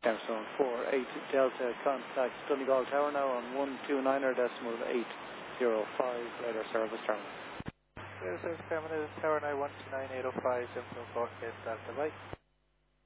Airstone 48 Delta, contact Donegal Tower now on 129.805, later service terminal. Service terminal, Tower now 129.805, 748 Delta, bye.